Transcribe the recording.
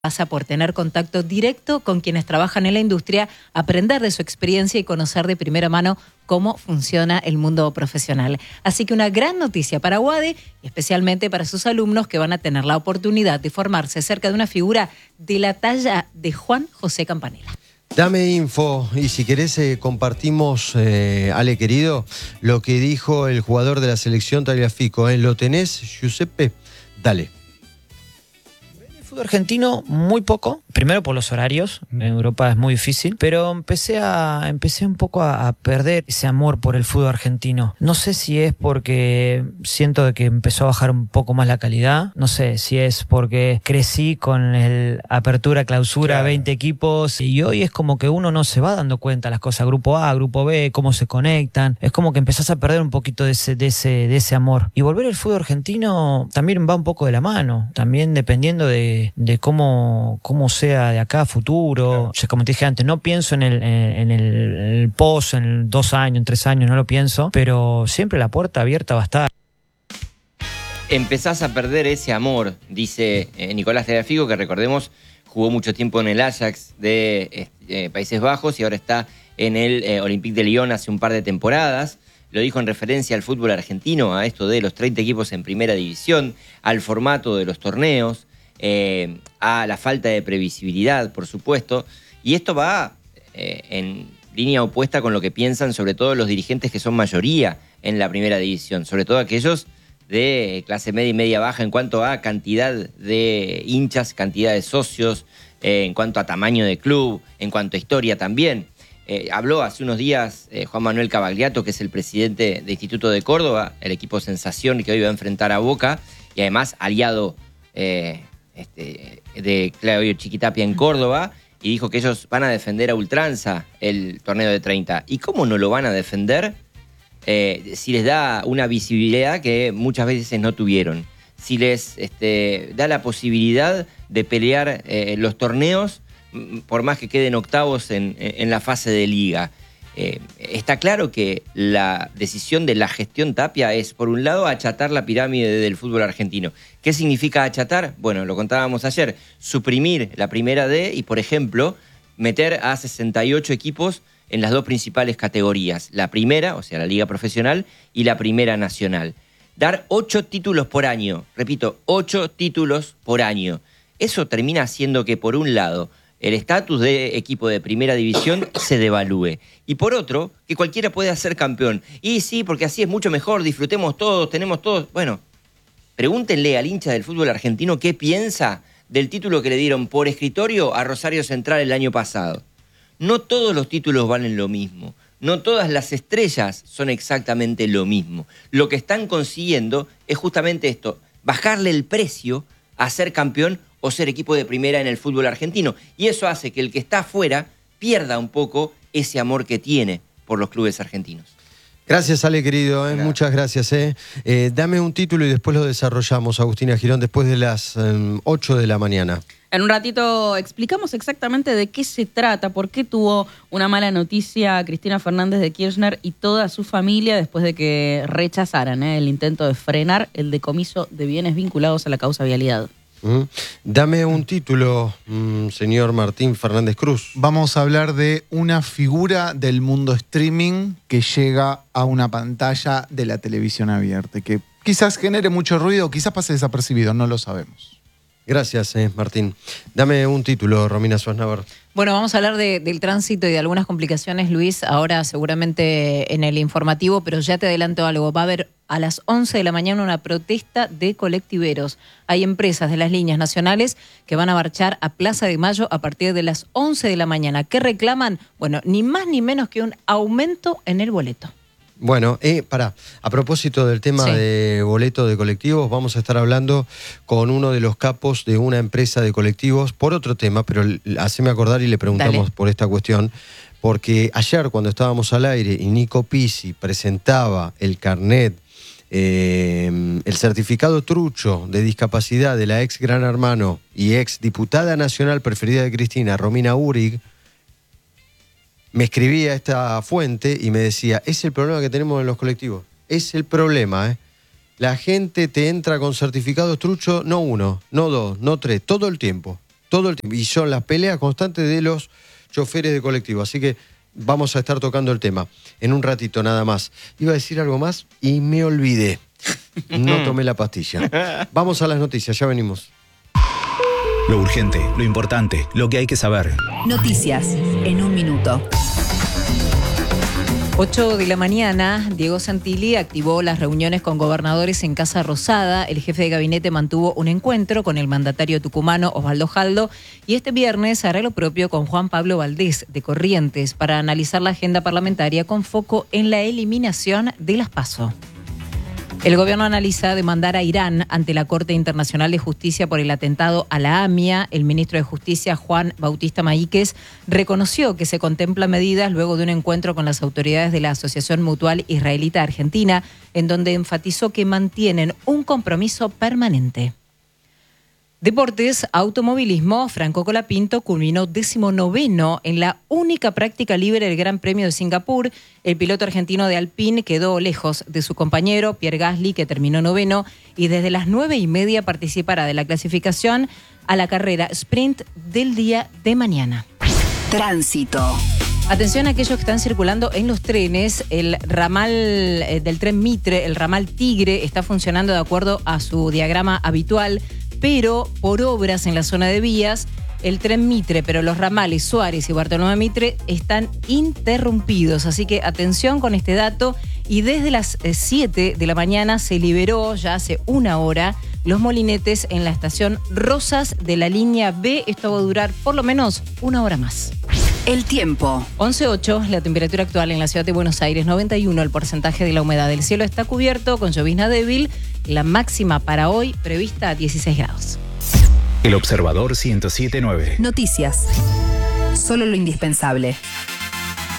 Pasa por tener contacto directo con quienes trabajan en la industria, aprender de su experiencia y conocer de primera mano cómo funciona el mundo profesional. Así que una gran noticia para UADE y especialmente para sus alumnos que van a tener la oportunidad de formarse cerca de una figura de la talla de Juan José Campanella. Dame info y si querés compartimos, Ale querido, lo que dijo el jugador de la selección Tagliafico. ¿Lo tenés, Giuseppe? Dale. El fútbol argentino muy poco, primero por los horarios, en Europa es muy difícil, pero empecé un poco a perder ese amor por el fútbol argentino. No sé si es porque siento de que empezó a bajar un poco más la calidad, no sé si es porque crecí con el apertura, clausura, claro, 20 equipos, y hoy es como que uno no se va dando cuenta las cosas, grupo A, grupo B, cómo se conectan, es como que empezás a perder un poquito de ese amor. Y volver al fútbol argentino también va un poco de la mano, también dependiendo de cómo sea de acá a futuro. Claro. O sea, como te dije antes, no pienso en el post, en 2 años, en 3 años, no lo pienso, pero siempre la puerta abierta va a estar. Empezás a perder ese amor, dice Nicolás Tagliafico, que recordemos jugó mucho tiempo en el Ajax de Países Bajos y ahora está en el Olympique de Lyon hace un par de temporadas. Lo dijo en referencia al fútbol argentino, a esto de los 30 equipos en primera división, al formato de los torneos, a la falta de previsibilidad, por supuesto, y esto va en línea opuesta con lo que piensan sobre todo los dirigentes que son mayoría en la primera división, sobre todo aquellos de clase media y media baja en cuanto a cantidad de hinchas, cantidad de socios, en cuanto a tamaño de club, en cuanto a historia también. Habló hace unos días Juan Manuel Cavagliato, que es el presidente de Instituto de Córdoba, el equipo sensación que hoy va a enfrentar a Boca, y además aliado de Claudio Chiquitapia en Córdoba, y dijo que ellos van a defender a ultranza el torneo de 30. ¿Y cómo no lo van a defender si les da una visibilidad que muchas veces no tuvieron? Si les da la posibilidad de pelear los torneos, por más que queden octavos en la fase de liga. Está claro que la decisión de la gestión Tapia es, por un lado, achatar la pirámide del fútbol argentino. ¿Qué significa achatar? Bueno, lo contábamos ayer, suprimir la primera D y, por ejemplo, meter a 68 equipos en las 2 principales categorías, la primera, o sea, la liga profesional, y la primera nacional. Dar 8 títulos por año, repito, 8 títulos por año. Eso termina haciendo que, por un lado, el estatus de equipo de primera división se devalúe. Y por otro, que cualquiera pueda ser campeón. Y sí, porque así es mucho mejor, disfrutemos todos, tenemos todos. Bueno, pregúntenle al hincha del fútbol argentino qué piensa del título que le dieron por escritorio a Rosario Central el año pasado. No todos los títulos valen lo mismo. No todas las estrellas son exactamente lo mismo. Lo que están consiguiendo es justamente esto, bajarle el precio a ser campeón o ser equipo de primera en el fútbol argentino. Y eso hace que el que está afuera pierda un poco ese amor que tiene por los clubes argentinos. Gracias, Ale, querido. Muchas gracias. Dame un título y después lo desarrollamos, Agustina Girón, después de las 8 de la mañana. En un ratito explicamos exactamente de qué se trata, por qué tuvo una mala noticia Cristina Fernández de Kirchner y toda su familia después de que rechazaran el intento de frenar el decomiso de bienes vinculados a la causa vialidad. Dame un título, señor Martín Fernández Cruz. Vamos a hablar de una figura del mundo streaming que llega a una pantalla de la televisión abierta, que quizás genere mucho ruido, quizás pase desapercibido, no lo sabemos. Gracias, Martín. Dame un título, Romina Sosnavar. Bueno, vamos a hablar del tránsito y de algunas complicaciones, Luis, ahora seguramente en el informativo, pero ya te adelanto algo. Va a haber a las 11 de la mañana una protesta de colectiveros. Hay empresas de las líneas nacionales que van a marchar a Plaza de Mayo a partir de las 11 de la mañana. ¿Qué reclaman? Bueno, ni más ni menos que un aumento en el boleto. Bueno, a propósito del tema de boleto de colectivos, vamos a estar hablando con uno de los capos de una empresa de colectivos por otro tema, pero haceme acordar y le preguntamos por esta cuestión, porque ayer cuando estábamos al aire y Nico Pizzi presentaba el carnet, el certificado trucho de discapacidad de la ex Gran Hermano y ex diputada nacional preferida de Cristina, Romina Urig, me escribía esta fuente y me decía, es el problema que tenemos en los colectivos, es el problema, La gente te entra con certificados truchos, no 1, no 2, no 3, todo el tiempo. todo el tiempo. Y son las peleas constantes de los choferes de colectivo. Así que vamos a estar tocando el tema en un ratito nada más. Iba a decir algo más y me olvidé. No tomé la pastilla. Vamos a las noticias, ya venimos. Lo urgente, lo importante, lo que hay que saber. Noticias en un minuto. 8 de la mañana, Diego Santilli activó las reuniones con gobernadores en Casa Rosada. El jefe de gabinete mantuvo un encuentro con el mandatario tucumano Osvaldo Jaldo y este viernes hará lo propio con Juan Pablo Valdés de Corrientes para analizar la agenda parlamentaria con foco en la eliminación de las PASO. El gobierno analiza demandar a Irán ante la Corte Internacional de Justicia por el atentado a la AMIA. El ministro de Justicia, Juan Bautista Maíquez, reconoció que se contemplan medidas luego de un encuentro con las autoridades de la Asociación Mutual Israelita Argentina, en donde enfatizó que mantienen un compromiso permanente. Deportes, automovilismo, Franco Colapinto culminó 19º en la única práctica libre del Gran Premio de Singapur. El piloto argentino de Alpine quedó lejos de su compañero Pierre Gasly, que terminó 9º, y desde las 9:30 participará de la clasificación a la carrera sprint del día de mañana. Tránsito. Atención a aquellos que están circulando en los trenes. El ramal del tren Mitre, el ramal Tigre, está funcionando de acuerdo a su diagrama habitual, pero por obras en la zona de vías, el tren Mitre, pero los ramales Suárez y Bartolomé Mitre están interrumpidos. Así que atención con este dato. Y desde las 7 de la mañana se liberó, ya hace una hora, los molinetes en la estación Rosas de la línea B. Esto va a durar por lo menos una hora más. El tiempo. 11:08, la temperatura actual en la ciudad de Buenos Aires, 91 el porcentaje de la humedad. El cielo está cubierto con llovizna débil. La máxima para hoy prevista 16 grados. El Observador 107.9. Noticias. Solo lo indispensable.